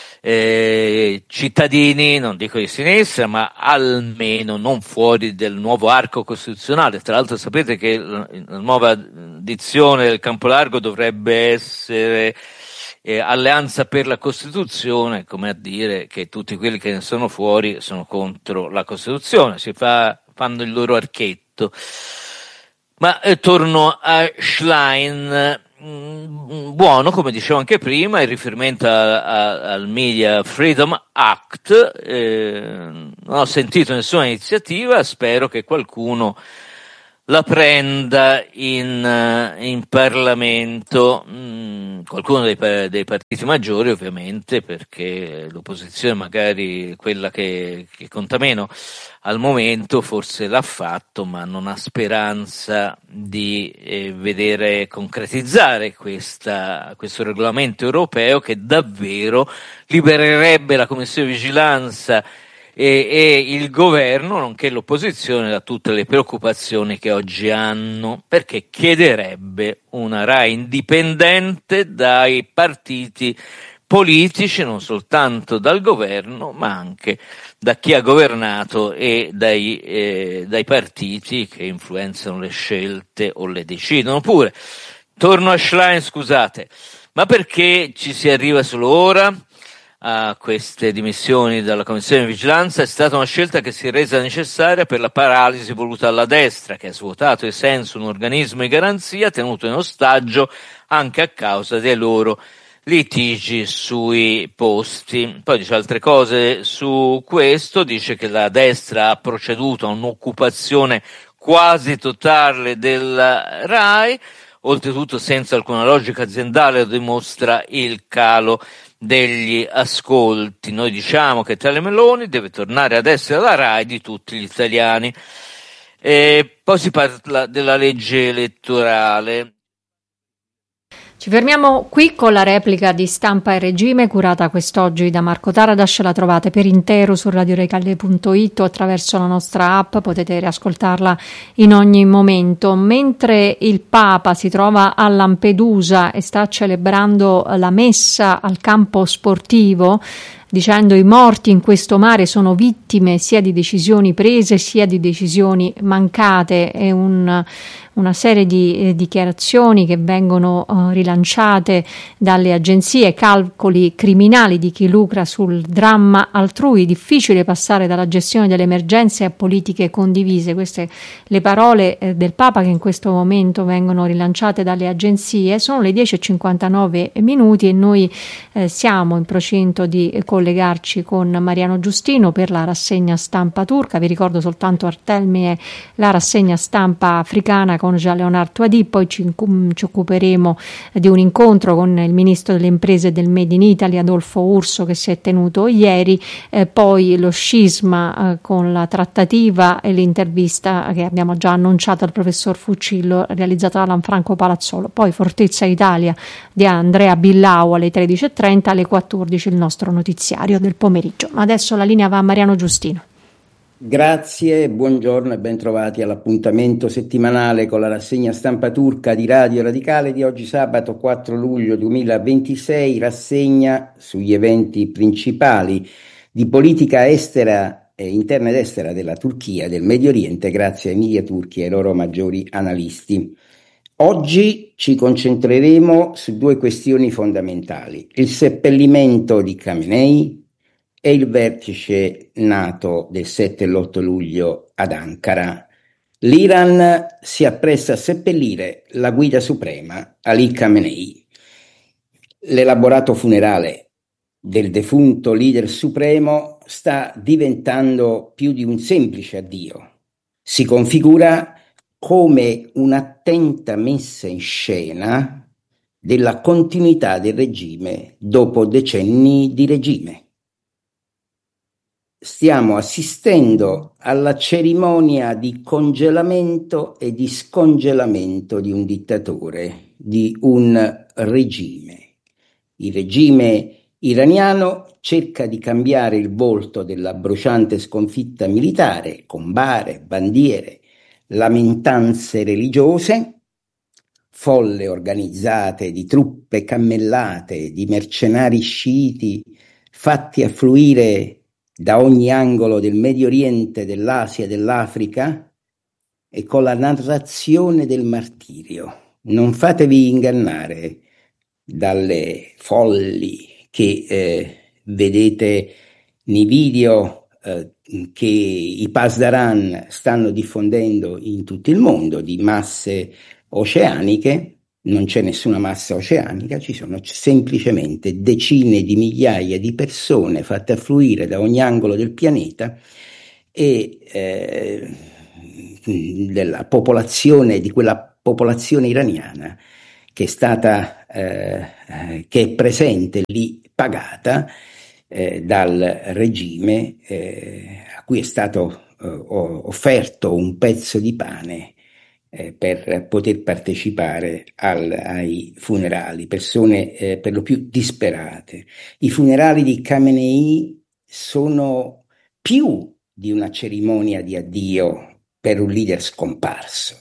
cittadini, non dico di sinistra, ma almeno non fuori del nuovo arco costituzionale. Tra l'altro sapete che la nuova dizione del campo largo dovrebbe essere alleanza per la Costituzione, come a dire che tutti quelli che ne sono fuori sono contro la Costituzione, fanno il loro archetto. Ma torno a Schlein. Buono, come dicevo anche prima, il riferimento al Media Freedom Act. Non ho sentito nessuna iniziativa, spero che qualcuno la prenda in Parlamento, qualcuno dei partiti maggiori ovviamente, perché l'opposizione, magari quella che conta meno al momento, forse l'ha fatto, ma non ha speranza di vedere concretizzare questo regolamento europeo che davvero libererebbe la Commissione di vigilanza e il governo, nonché l'opposizione, da tutte le preoccupazioni che oggi hanno, perché chiederebbe una RAI indipendente dai partiti politici, non soltanto dal governo, ma anche da chi ha governato e dai partiti che influenzano le scelte o le decidono pure. Torno a Schlein, scusate, ma perché ci si arriva solo ora a queste dimissioni dalla Commissione di Vigilanza? È stata una scelta che si è resa necessaria per la paralisi voluta dalla destra, che ha svuotato di senso un organismo di garanzia tenuto in ostaggio anche a causa dei loro litigi sui posti. Poi dice altre cose su questo, dice che la destra ha proceduto a un'occupazione quasi totale della RAI, oltretutto senza alcuna logica aziendale, lo dimostra il calo degli ascolti. Noi diciamo che tale Meloni deve tornare ad essere la RAI di tutti gli italiani. E poi si parla della legge elettorale. Ci fermiamo qui con la replica di Stampa e Regime, curata quest'oggi da Marco Taradas. La trovate per intero su radiorecalde.it o attraverso la nostra app, potete riascoltarla in ogni momento. Mentre il Papa si trova a Lampedusa e sta celebrando la messa al campo sportivo, dicendo i morti in questo mare sono vittime sia di decisioni prese sia di decisioni mancate, è una serie di dichiarazioni che vengono rilanciate dalle agenzie, calcoli criminali di chi lucra sul dramma altrui, difficile passare dalla gestione delle emergenze a politiche condivise. Queste le parole del Papa che in questo momento vengono rilanciate dalle agenzie. Sono le 10:59 e noi siamo in procinto di collegarci con Mariano Giustino per la rassegna stampa turca. Vi ricordo soltanto al termine la rassegna stampa africana con Jean Leonard Touadi, poi ci occuperemo di un incontro con il ministro delle imprese del Made in Italy Adolfo Urso che si è tenuto ieri, poi lo scisma con la trattativa e l'intervista che abbiamo già annunciato al professor Fuccillo realizzata da Lanfranco Palazzolo, poi Fortezza Italia di Andrea Billau alle 13:30, alle 14 il nostro notiziario del pomeriggio. Adesso la linea va a Mariano Giustino. Grazie, buongiorno e ben trovati all'appuntamento settimanale con la rassegna stampa turca di Radio Radicale di oggi sabato 4 luglio 2026, rassegna sugli eventi principali di politica estera interna ed estera della Turchia e del Medio Oriente grazie ai media turchi e ai loro maggiori analisti. Oggi ci concentreremo su due questioni fondamentali: il seppellimento di Khamenei e il vertice NATO del 7 e l'8 luglio ad Ankara. L'Iran si appresta a seppellire la guida suprema Ali Khamenei. L'elaborato funerale del defunto leader supremo sta diventando più di un semplice addio. Si configura come un'attenta messa in scena della continuità del regime dopo decenni di regime. Stiamo assistendo alla cerimonia di congelamento e di scongelamento di un dittatore, di un regime. Il regime iraniano cerca di cambiare il volto della bruciante sconfitta militare con bare, bandiere, lamentanze religiose, folle organizzate di truppe cammellate, di mercenari sciiti fatti affluire da ogni angolo del Medio Oriente, dell'Asia e dell'Africa, e con la narrazione del martirio. Non fatevi ingannare dalle folli che vedete nei video che i Pasdaran stanno diffondendo in tutto il mondo di masse oceaniche. Non c'è nessuna massa oceanica, ci sono semplicemente decine di migliaia di persone fatte affluire da ogni angolo del pianeta e della popolazione, di quella popolazione iraniana che è stata, che è presente lì, pagata dal regime a cui è stato offerto un pezzo di pane per poter partecipare ai funerali, persone per lo più disperate. I funerali di Khamenei sono più di una cerimonia di addio per un leader scomparso.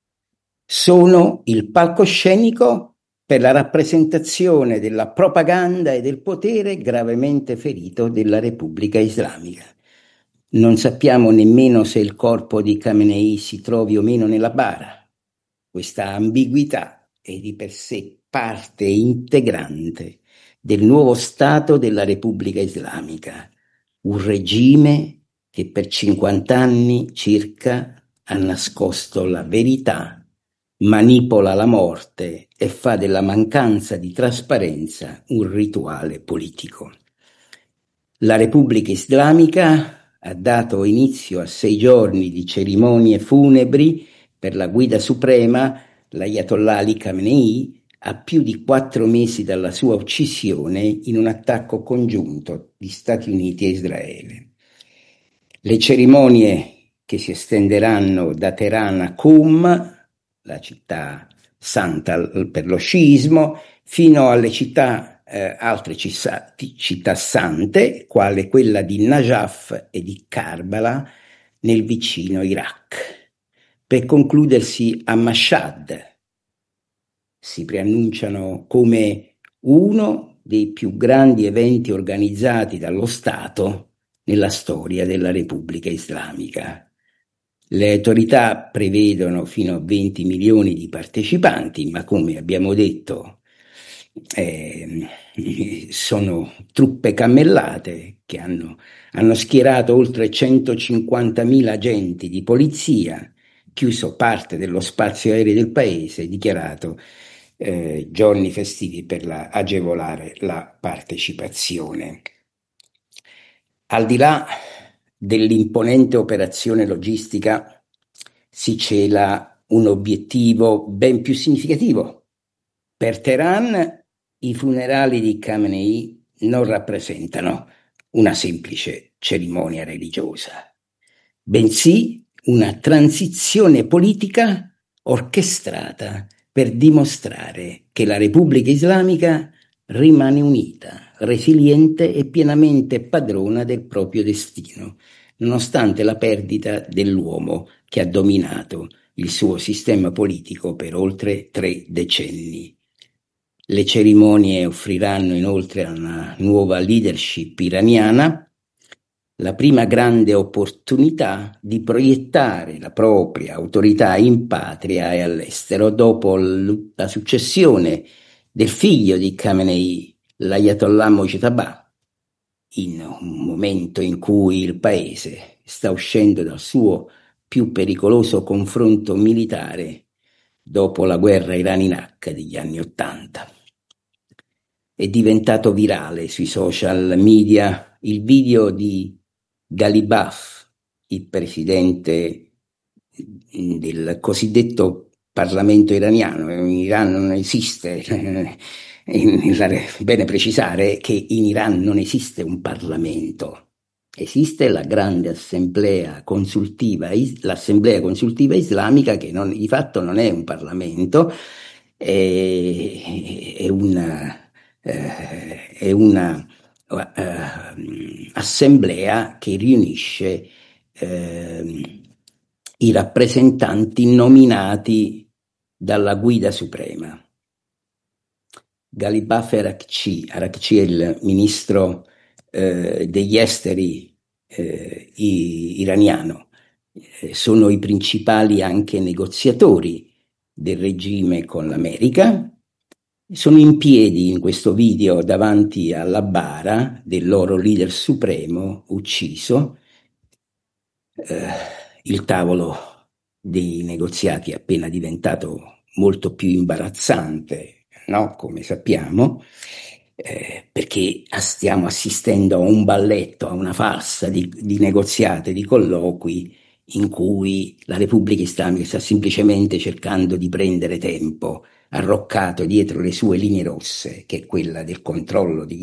Sono il palcoscenico per la rappresentazione della propaganda e del potere gravemente ferito della Repubblica Islamica. Non sappiamo nemmeno se il corpo di Khamenei si trovi o meno nella bara. Questa ambiguità è di per sé parte integrante del nuovo Stato della Repubblica Islamica, un regime che per 50 anni circa ha nascosto la verità, manipola la morte e fa della mancanza di trasparenza un rituale politico. La Repubblica Islamica ha dato inizio a 6 giorni di cerimonie funebri per la guida suprema, l'Ayatollah Ali Khamenei, a più di 4 mesi dalla sua uccisione in un attacco congiunto di Stati Uniti e Israele. Le cerimonie che si estenderanno da Teheran a Qum, la città santa per lo sciismo, fino alle altre città sante, quale quella di Najaf e di Karbala nel vicino Iraq, per concludersi a Mashhad. Si preannunciano come uno dei più grandi eventi organizzati dallo Stato nella storia della Repubblica Islamica. Le autorità prevedono fino a 20 milioni di partecipanti, ma come abbiamo detto sono truppe cammellate che hanno schierato oltre 150.000 agenti di polizia, chiuso parte dello spazio aereo del paese e dichiarato giorni festivi per agevolare la partecipazione. Al di là dell'imponente operazione logistica si cela un obiettivo ben più significativo. Per Teheran i funerali di Khamenei non rappresentano una semplice cerimonia religiosa, bensì una transizione politica orchestrata per dimostrare che la Repubblica Islamica rimane unita, resiliente e pienamente padrona del proprio destino, nonostante la perdita dell'uomo che ha dominato il suo sistema politico per oltre 3 decenni. Le cerimonie offriranno inoltre a una nuova leadership iraniana la prima grande opportunità di proiettare la propria autorità in patria e all'estero dopo la successione del figlio di Khamenei, l'Ayatollah Mojtaba, in un momento in cui il paese sta uscendo dal suo più pericoloso confronto militare dopo la guerra Iran-Iraq degli anni '80. È diventato virale sui social media il video di Ghalibaf, il presidente del cosiddetto Parlamento iraniano. In Iran non esiste, è bene precisare che in Iran non esiste un Parlamento, esiste la grande assemblea consultiva, l'assemblea consultiva islamica, che di fatto non è un Parlamento, è una assemblea che riunisce i rappresentanti nominati dalla guida suprema. Ghalibaf Araghchi è il ministro degli esteri iraniano, sono i principali anche negoziatori del regime con l'America. Sono in piedi in questo video davanti alla bara del loro leader supremo ucciso. Il tavolo dei negoziati è appena diventato molto più imbarazzante, no? Come sappiamo, perché stiamo assistendo a un balletto, a una farsa di negoziati, di colloqui in cui la Repubblica Islamica sta semplicemente cercando di prendere tempo, arroccato dietro le sue linee rosse, che è quella del controllo degli